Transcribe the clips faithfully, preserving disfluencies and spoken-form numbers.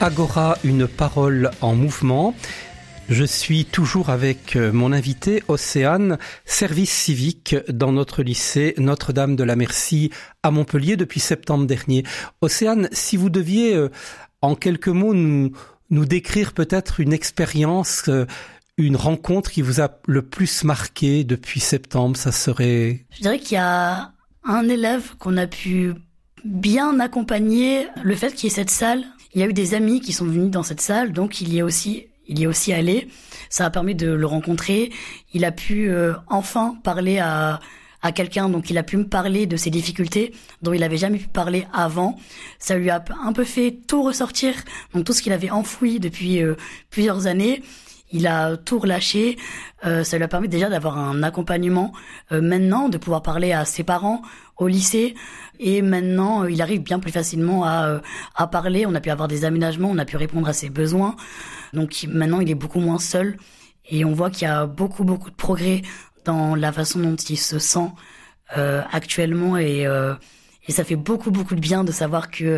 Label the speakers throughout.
Speaker 1: Agora, une parole en mouvement. Je suis toujours avec mon invité, Océane, service civique dans notre lycée Notre-Dame de la Merci à Montpellier depuis septembre dernier. Océane, si vous deviez euh, en quelques mots nous, nous décrire peut-être une expérience, euh, une rencontre qui vous a le plus marqué depuis septembre, ça serait...
Speaker 2: Je dirais qu'il y a un élève qu'on a pu bien accompagner. Le fait qu'il y ait cette salle, il y a eu des amis qui sont venus dans cette salle, donc il y est aussi, il y est aussi allé. Ça a permis de le rencontrer. Il a pu euh, enfin parler à à quelqu'un, donc il a pu me parler de ses difficultés dont il n'avait jamais pu parler avant. Ça lui a un peu fait tout ressortir, donc tout ce qu'il avait enfoui depuis euh, plusieurs années. Il a tout relâché. Euh, ça lui a permis déjà d'avoir un accompagnement euh, maintenant, de pouvoir parler à ses parents au lycée. Et maintenant, euh, il arrive bien plus facilement à, euh, à parler. On a pu avoir des aménagements, on a pu répondre à ses besoins. Donc maintenant, il est beaucoup moins seul. Et on voit qu'il y a beaucoup, beaucoup de progrès dans la façon dont il se sent euh, actuellement. Et, euh, et ça fait beaucoup, beaucoup de bien de savoir que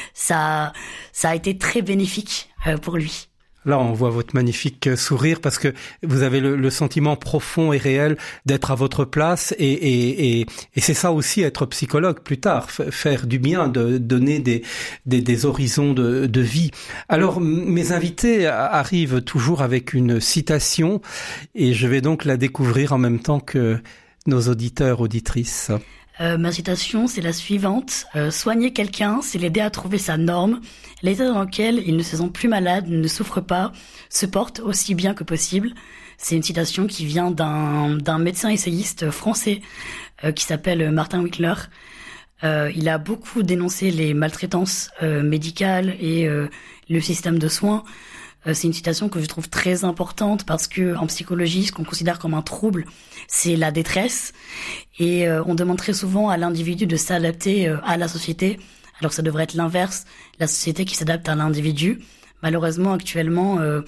Speaker 2: ça, ça a été très bénéfique euh, pour lui.
Speaker 1: Là, on voit votre magnifique sourire parce que vous avez le, le sentiment profond et réel d'être à votre place et, et, et, et c'est ça aussi être psychologue plus tard, f- faire du bien, de donner des, des, des horizons de, de vie. Alors, mes invités arrivent toujours avec une citation et je vais donc la découvrir en même temps que nos auditeurs, auditrices.
Speaker 2: Euh, ma citation, c'est la suivante. Euh, soigner quelqu'un, c'est l'aider à trouver sa norme. L'état dans lequel il ne se sent plus malade, ne souffre pas, se porte aussi bien que possible. C'est une citation qui vient d'un, d'un médecin essayiste français euh, qui s'appelle Martin Wickler. Euh, il a beaucoup dénoncé les maltraitances euh, médicales et euh, le système de soins. C'est une citation que je trouve très importante parce que en psychologie, ce qu'on considère comme un trouble, c'est la détresse. Et euh, on demande très souvent à l'individu de s'adapter euh, à la société, alors que ça devrait être l'inverse, la société qui s'adapte à l'individu. Malheureusement, actuellement, euh,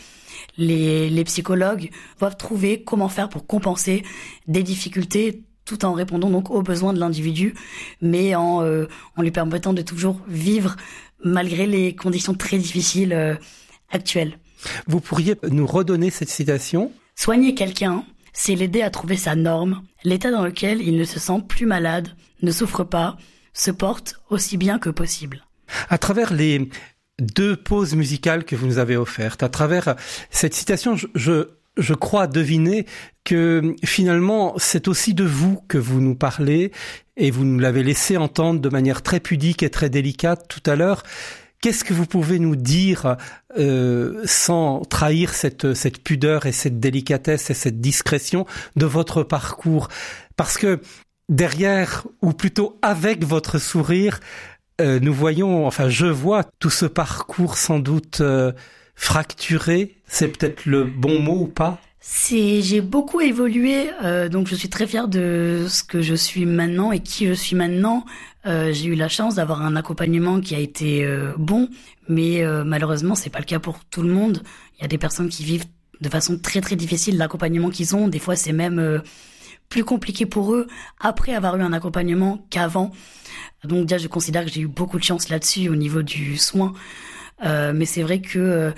Speaker 2: les, les psychologues doivent trouver comment faire pour compenser des difficultés tout en répondant donc aux besoins de l'individu, mais en, euh, en lui permettant de toujours vivre malgré les conditions très difficiles euh, actuelles.
Speaker 1: Vous pourriez nous redonner cette citation ?
Speaker 2: Soigner quelqu'un, c'est l'aider à trouver sa norme, l'état dans lequel il ne se sent plus malade, ne souffre pas, se porte aussi bien que possible.
Speaker 1: À travers les deux pauses musicales que vous nous avez offertes, à travers cette citation, je, je, je crois deviner que finalement c'est aussi de vous que vous nous parlez et vous nous l'avez laissé entendre de manière très pudique et très délicate tout à l'heure. Qu'est-ce que vous pouvez nous dire euh, sans trahir cette, cette pudeur et cette délicatesse et cette discrétion de votre parcours ? Parce que derrière, ou plutôt avec votre sourire, euh, nous voyons, enfin je vois tout ce parcours sans doute euh, fracturé. C'est peut-être le bon mot ou pas ?
Speaker 2: C'est, j'ai beaucoup évolué, euh, donc je suis très fière de ce que je suis maintenant et qui je suis maintenant. Euh, j'ai eu la chance d'avoir un accompagnement qui a été euh, bon, mais euh, malheureusement c'est pas le cas pour tout le monde. Il y a des personnes qui vivent de façon très très difficile l'accompagnement qu'ils ont. Des fois c'est même euh, plus compliqué pour eux après avoir eu un accompagnement qu'avant. Donc déjà je considère que j'ai eu beaucoup de chance là-dessus au niveau du soin, euh, mais c'est vrai que euh,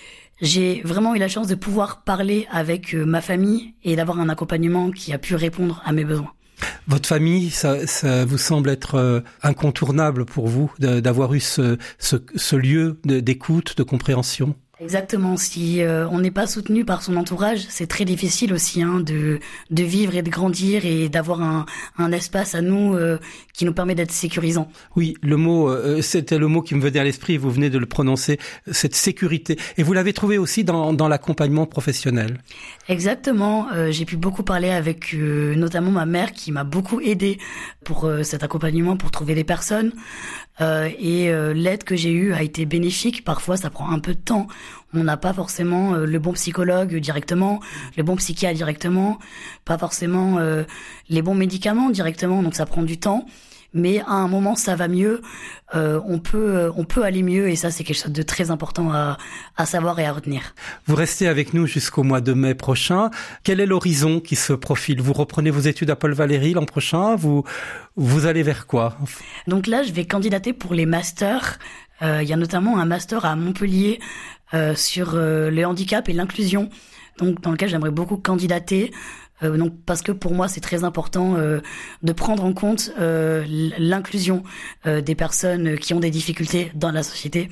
Speaker 2: j'ai vraiment eu la chance de pouvoir parler avec euh, ma famille et d'avoir un accompagnement qui a pu répondre à mes besoins.
Speaker 1: Votre famille, ça, ça vous semble être euh, incontournable pour vous de, d'avoir eu ce, ce, ce lieu de, d'écoute, de compréhension ?
Speaker 2: Exactement. Si euh, on n'est pas soutenu par son entourage, c'est très difficile aussi hein, de de vivre et de grandir et d'avoir un un espace à nous euh, qui nous permet d'être sécurisant.
Speaker 1: Oui, le mot, euh, c'était le mot qui me venait à l'esprit. Vous venez de le prononcer, cette sécurité. Et vous l'avez trouvé aussi dans dans l'accompagnement professionnel.
Speaker 2: Exactement. Euh, j'ai pu beaucoup parler avec euh, notamment ma mère qui m'a beaucoup aidée pour euh, cet accompagnement, pour trouver des personnes. Euh, et euh, l'aide que j'ai eue a été bénéfique. Parfois, ça prend un peu de temps. On n'a pas forcément euh, le bon psychologue directement, le bon psychiatre directement, pas forcément euh, les bons médicaments directement. Donc, ça prend du temps. Mais à un moment, ça va mieux. Euh, on peut, euh, on peut aller mieux. Et ça, c'est quelque chose de très important à, à savoir et à retenir.
Speaker 1: Vous restez avec nous jusqu'au mois de mai prochain. Quel est l'horizon qui se profile ? Vous reprenez vos études à Paul Valéry l'an prochain ? Vous, vous allez vers quoi ?
Speaker 2: Donc là, je vais candidater pour les masters Euh, il y a notamment un master à Montpellier euh, sur euh, le handicap et l'inclusion, donc dans lequel j'aimerais beaucoup candidater. Euh, donc parce que pour moi c'est très important euh, de prendre en compte euh, l'inclusion euh, des personnes qui ont des difficultés dans la société.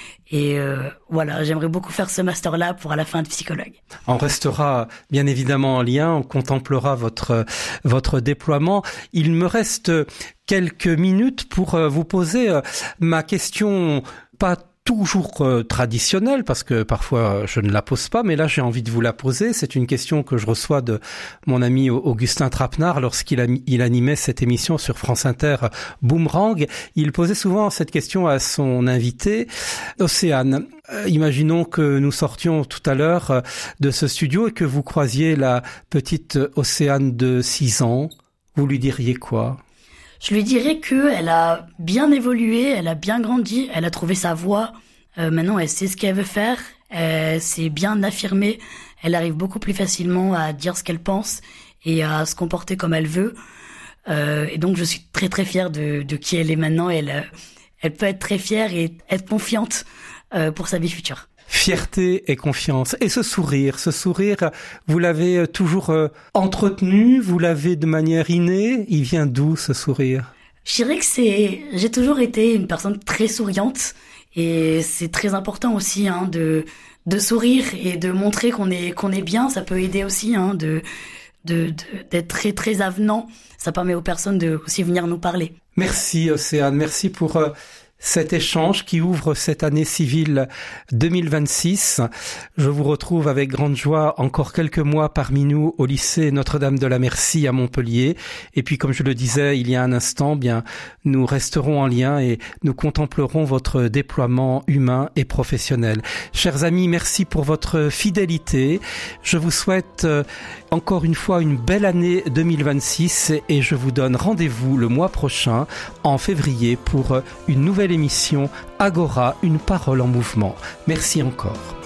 Speaker 2: Et euh, voilà, j'aimerais beaucoup faire ce master-là pour à la fin être psychologue.
Speaker 1: On restera bien évidemment en lien, on contemplera votre votre déploiement. Il me reste quelques minutes pour vous poser ma question, pas toujours euh, traditionnelle, parce que parfois je ne la pose pas, mais là j'ai envie de vous la poser. C'est une question que je reçois de mon ami Augustin Trapenard lorsqu'il a, il animait cette émission sur France Inter Boomerang. Il posait souvent cette question à son invité. Océane, euh, imaginons que nous sortions tout à l'heure euh, de ce studio et que vous croisiez la petite Océane de six ans. Vous lui diriez quoi ?
Speaker 2: Je lui dirais que elle a bien évolué, elle a bien grandi, elle a trouvé sa voie. Euh, maintenant, elle sait ce qu'elle veut faire, elle s'est bien affirmée, elle arrive beaucoup plus facilement à dire ce qu'elle pense et à se comporter comme elle veut. Euh, et donc, je suis très très fière de, de qui elle est maintenant. Elle, elle peut être très fière et être confiante euh, pour sa vie future.
Speaker 1: Fierté et confiance. Et ce sourire, ce sourire, vous l'avez toujours euh, entretenu, vous l'avez de manière innée. Il vient d'où ce sourire ?
Speaker 2: Je dirais que c'est, j'ai toujours été une personne très souriante et c'est très important aussi hein, de de sourire et de montrer qu'on est qu'on est bien. Ça peut aider aussi hein, de de, de d'être très très avenant. Ça permet aux personnes de aussi venir nous parler.
Speaker 1: Merci Océane, merci pour euh, cet échange qui ouvre cette année civile deux mille vingt-six. Je vous retrouve avec grande joie encore quelques mois parmi nous au lycée Notre-Dame de la Merci à Montpellier. Et puis, comme je le disais il y a un instant, bien, nous resterons en lien et nous contemplerons votre déploiement humain et professionnel. Chers amis, merci pour votre fidélité. Je vous souhaite encore une fois une belle année deux mille vingt-six et je vous donne rendez-vous le mois prochain, en février, pour une nouvelle émission Agora, une parole en mouvement. Merci encore.